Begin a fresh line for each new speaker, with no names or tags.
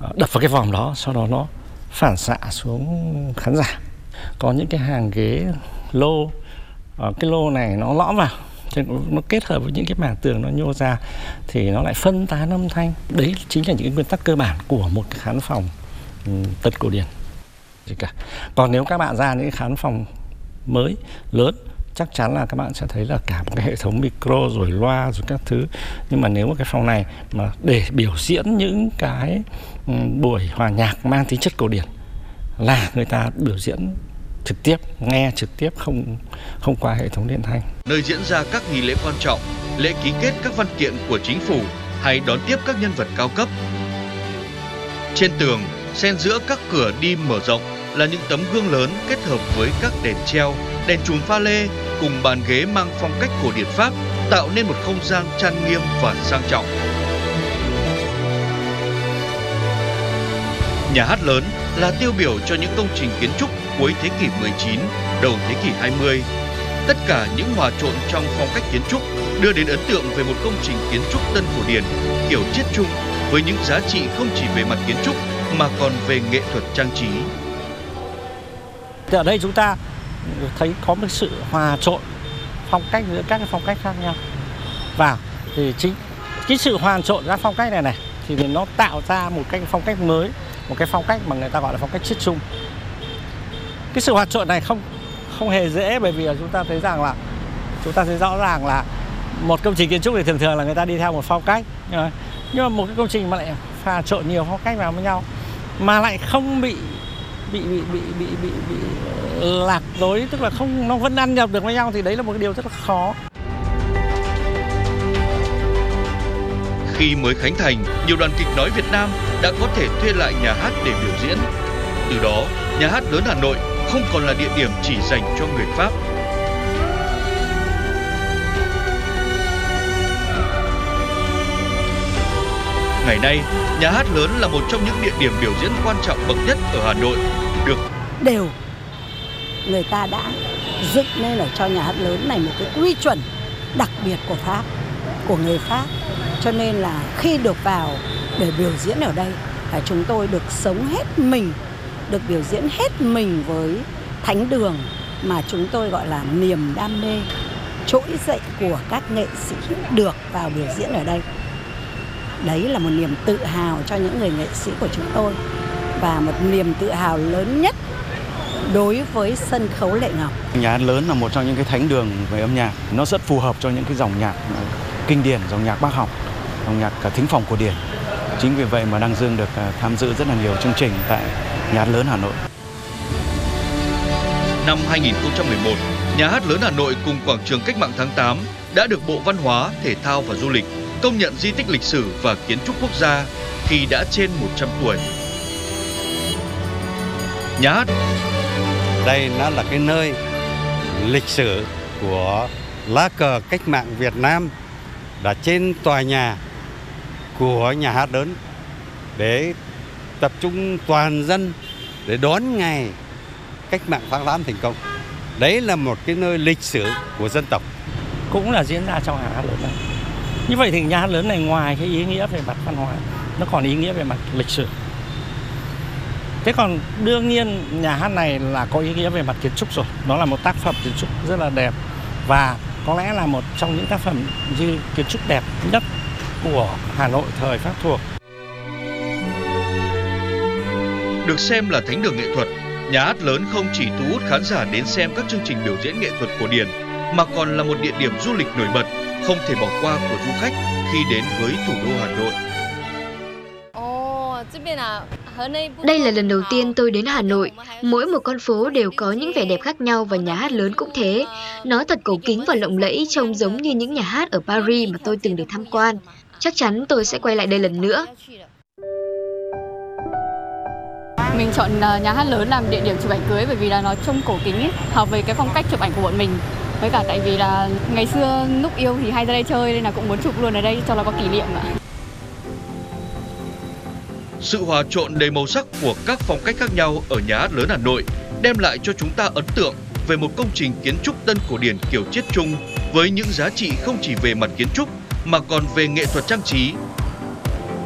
đập vào cái vòm đó, sau đó nó phản xạ xuống khán giả. Có những cái hàng ghế lô, cái lô này nó lõm vào, nó kết hợp với những cái mảng tường nó nhô ra thì nó lại phân tán âm thanh. Đấy chính là những cái nguyên tắc cơ bản của một cái khán phòng tân cổ điển. Còn nếu các bạn ra những khán phòng mới lớn, chắc chắn là các bạn sẽ thấy là cả một cái hệ thống micro rồi loa rồi các thứ. Nhưng mà nếu mà cái phòng này mà để biểu diễn những cái buổi hòa nhạc mang tính chất cổ điển là người ta biểu diễn trực tiếp, nghe trực tiếp, không qua hệ thống điện thanh.
Nơi diễn ra các nghi lễ quan trọng, lễ ký kết các văn kiện của chính phủ hay đón tiếp các nhân vật cao cấp. Trên tường, xen giữa các cửa đi mở rộng là những tấm gương lớn kết hợp với các đèn treo, đèn chùm pha lê cùng bàn ghế mang phong cách cổ điển Pháp, tạo nên một không gian trang nghiêm và sang trọng. Nhà hát lớn là tiêu biểu cho những công trình kiến trúc cuối thế kỷ 19, đầu thế kỷ 20. Tất cả những hòa trộn trong phong cách kiến trúc đưa đến ấn tượng về một công trình kiến trúc tân cổ điển kiểu chiết chung với những giá trị không chỉ về mặt kiến trúc mà còn về nghệ thuật trang trí.
Ở đây chúng ta thấy có một sự hòa trộn phong cách giữa các cái phong cách khác nhau vào, thì chính cái sự hòa trộn các phong cách này thì nó tạo ra một cái phong cách mới, một cái phong cách mà người ta gọi là phong cách chiết chung. Cái sự hòa trộn này không hề dễ, bởi vì chúng ta thấy rõ ràng là một công trình kiến trúc thì thường là người ta đi theo một phong cách, nhưng mà một cái công trình mà lại pha trộn nhiều phong cách vào với nhau mà lại không bị lạc lối, tức là nó vẫn ăn nhập được với nhau, thì đấy là một cái điều rất là khó.
Khi mới khánh thành, nhiều đoàn kịch nói Việt Nam đã có thể thuê lại nhà hát để biểu diễn. Từ đó, nhà hát lớn Hà Nội không còn là địa điểm chỉ dành cho người Pháp. Ngày nay, nhà hát lớn là một trong những địa điểm biểu diễn quan trọng bậc nhất ở Hà Nội.
Người ta đã dựng nên ở cho nhà hát lớn này một cái quy chuẩn đặc biệt của Pháp, của người Pháp. Cho nên là khi được vào để biểu diễn ở đây, chúng tôi được sống hết mình, được biểu diễn hết mình với thánh đường mà chúng tôi gọi là niềm đam mê trỗi dậy của các nghệ sĩ được vào biểu diễn ở đây. Đấy là một niềm tự hào cho những người nghệ sĩ của chúng tôi và một niềm tự hào lớn nhất đối với sân khấu Lệ Ngọc.
Nhà hát lớn là một trong những cái thánh đường về âm nhạc, nó rất phù hợp cho những cái dòng nhạc kinh điển, dòng nhạc bác học, dòng nhạc cả thính phòng cổ điển. Chính vì vậy mà Đăng Dương được tham dự rất là nhiều chương trình tại Nhà hát lớn Hà Nội.
Năm 2011, Nhà hát lớn Hà Nội cùng Quảng trường Cách mạng tháng 8 đã được Bộ Văn hóa, Thể thao và Du lịch công nhận di tích lịch sử và kiến trúc quốc gia khi đã trên 100 tuổi. Nhà hát
đây nó là cái nơi lịch sử của lá cờ cách mạng Việt Nam đã trên tòa nhà của nhà hát lớn để tập trung toàn dân để đón ngày cách mạng tháng 8 thành công. Đấy là một cái nơi lịch sử của dân tộc.
Cũng là diễn ra trong nhà hát lớn này. Như vậy thì nhà hát lớn này ngoài cái ý nghĩa về mặt văn hóa, nó còn ý nghĩa về mặt lịch sử. Thế còn đương nhiên nhà hát này là có ý nghĩa về mặt kiến trúc rồi. Nó là một tác phẩm kiến trúc rất là đẹp và có lẽ là một trong những tác phẩm kiến trúc đẹp nhất của Hà Nội thời Pháp thuộc.
Được xem là thánh đường nghệ thuật, nhà hát lớn không chỉ thu hút khán giả đến xem các chương trình biểu diễn nghệ thuật cổ điển mà còn là một địa điểm du lịch nổi bật không thể bỏ qua của du khách khi đến với thủ đô Hà Nội.
Đây là lần đầu tiên tôi đến Hà Nội. Mỗi một con phố đều có những vẻ đẹp khác nhau và nhà hát lớn cũng thế. Nó thật cổ kính và lộng lẫy, trông giống như những nhà hát ở Paris mà tôi từng được tham quan. Chắc chắn tôi sẽ quay lại đây lần nữa.
Mình chọn nhà hát lớn làm địa điểm chụp ảnh cưới bởi vì là nó trông cổ kính ấy, hợp với cái phong cách chụp ảnh của bọn mình. Với cả tại vì là ngày xưa lúc yêu thì hay ra đây chơi nên là cũng muốn chụp luôn ở đây cho nó có kỷ niệm ạ.
Sự hòa trộn đầy màu sắc của các phong cách khác nhau ở nhà hát lớn Hà Nội đem lại cho chúng ta ấn tượng về một công trình kiến trúc tân cổ điển kiểu chiết chung với những giá trị không chỉ về mặt kiến trúc mà còn về nghệ thuật trang trí